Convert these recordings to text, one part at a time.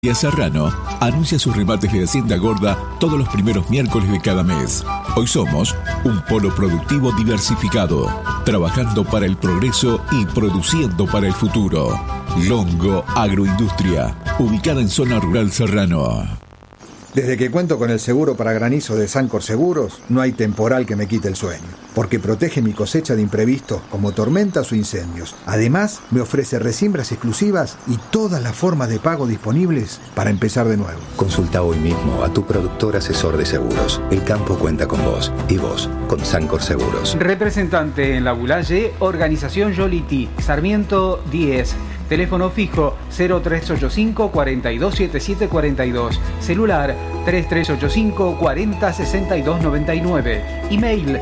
Serrano anuncia sus remates de Hacienda Gorda todos los primeros miércoles de cada mes. Hoy somos un polo productivo diversificado, trabajando para el progreso y produciendo para el futuro. Longo Agroindustria, ubicada en zona rural Serrano. Desde que cuento con el seguro para granizo de Sancor Seguros, no hay temporal que me quite el sueño, porque protege mi cosecha de imprevistos como tormentas o incendios. Además, me ofrece resiembras exclusivas y todas las formas de pago disponibles para empezar de nuevo. Consulta hoy mismo a tu productor asesor de seguros. El campo cuenta con vos y vos con Sancor Seguros. Representante en La Bulaye, Organización Yoliti, Sarmiento 10. Teléfono fijo 0385 427742. Celular 3385 406299. Email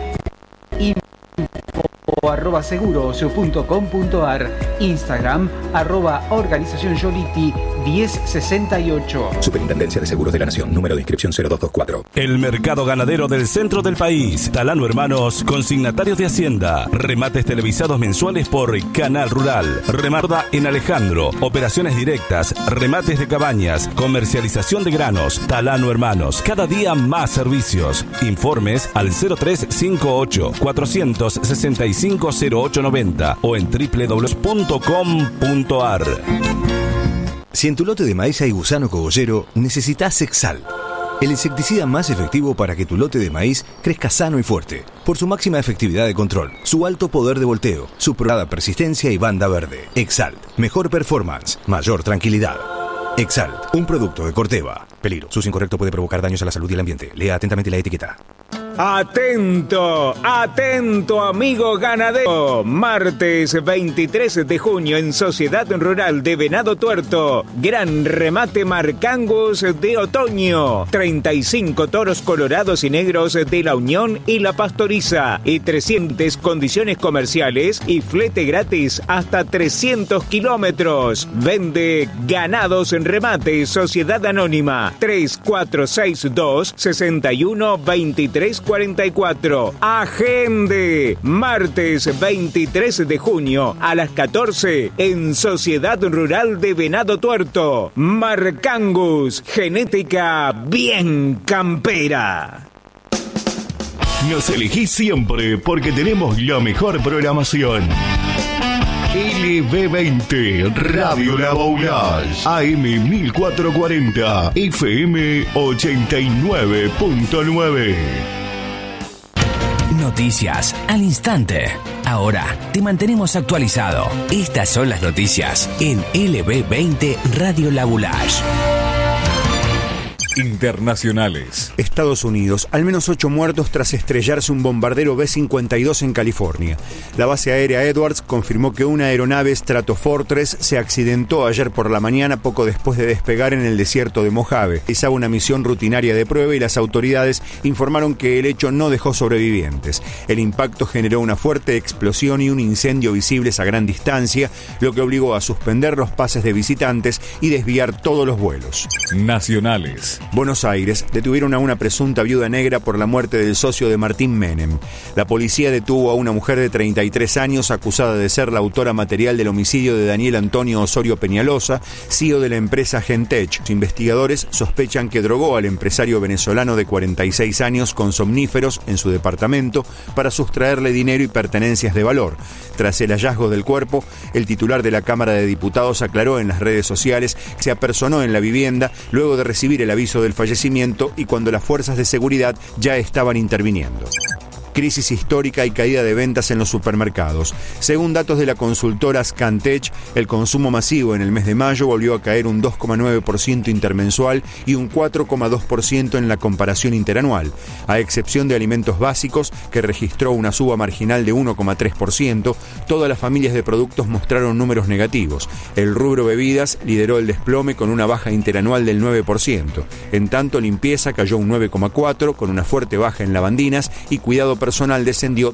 info@seguros.com.ar. Instagram @organización Yoliti 1068. Superintendencia de Seguros de la Nación. Número de inscripción 0224. El mercado ganadero del centro del país. Talano Hermanos, consignatarios de Hacienda. Remates televisados mensuales por Canal Rural. Remarda en Alejandro. Operaciones directas. Remates de cabañas. Comercialización de granos. Talano Hermanos. Cada día más servicios. Informes al 0358 465 0890 o en www.com.ar. Si en tu lote de maíz hay gusano cogollero, necesitas Exalt, el insecticida más efectivo para que tu lote de maíz crezca sano y fuerte, por su máxima efectividad de control, su alto poder de volteo, su prolongada persistencia y banda verde. Exalt, mejor performance, mayor tranquilidad. Exalt, un producto de Corteva. Peligro, su uso incorrecto puede provocar daños a la salud y el ambiente. Lea atentamente la etiqueta. Atento, atento amigo ganadero. Martes 23 de junio en Sociedad Rural de Venado Tuerto. Gran remate Marcangus de otoño. 35 toros colorados y negros de La Unión y La Pastoriza. Y 300 condiciones comerciales y flete gratis hasta 300 kilómetros. Vende Ganados en Remate Sociedad Anónima. 3462 61 23 44. Agende. Martes 23 de junio a las 14 en Sociedad Rural de Venado Tuerto. Marcangus, genética bien campera. Nos elegís siempre porque tenemos la mejor programación. LB20, Radio La Boulage, AM 1440, FM 89.9. Noticias al instante. Ahora te mantenemos actualizado. Estas son las noticias en LB20 Radio La Boulage. Internacionales. Estados Unidos. Al menos 8 muertos tras estrellarse un bombardero B-52 en California. La base aérea Edwards confirmó que una aeronave Stratofortress se accidentó ayer por la mañana poco después de despegar en el desierto de Mojave. Realizaba una misión rutinaria de prueba y las autoridades informaron que el hecho no dejó sobrevivientes. El impacto generó una fuerte explosión y un incendio visibles a gran distancia, lo que obligó a suspender los pases de visitantes y desviar todos los vuelos. Nacionales. Buenos Aires. Detuvieron a una presunta viuda negra por la muerte del socio de Martín Menem. La policía detuvo a una mujer de 33 años acusada de ser la autora material del homicidio de Daniel Antonio Osorio Peñalosa, CEO de la empresa Gentech. Los investigadores sospechan que drogó al empresario venezolano de 46 años con somníferos en su departamento para sustraerle dinero y pertenencias de valor. Tras el hallazgo del cuerpo, el titular de la Cámara de Diputados aclaró en las redes sociales que se apersonó en la vivienda luego de recibir el aviso del fallecimiento y cuando las fuerzas de seguridad ya estaban interviniendo. Crisis histórica y caída de ventas en los supermercados. Según datos de la consultora Scantech, el consumo masivo en el mes de mayo volvió a caer un 2,9% intermensual y un 4,2% en la comparación interanual, a excepción de alimentos básicos, que registró una suba marginal de 1,3%. Todas las familias de productos mostraron números negativos. El rubro bebidas lideró el desplome con una baja interanual del 9%. En tanto, limpieza cayó un 9,4%, con una fuerte baja en lavandinas, y cuidado personal descendió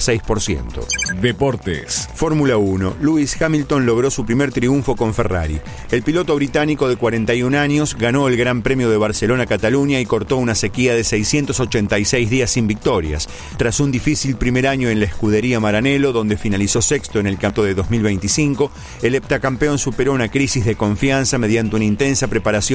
2,6%. Deportes. Fórmula 1. Lewis Hamilton logró su primer triunfo con Ferrari. El piloto británico de 41 años ganó el Gran Premio de Barcelona-Cataluña y cortó una sequía de 686 días sin victorias. Tras un difícil primer año en la escudería Maranello, donde finalizó sexto en el campeonato de 2025, el heptacampeón superó una crisis de confianza mediante una intensa preparación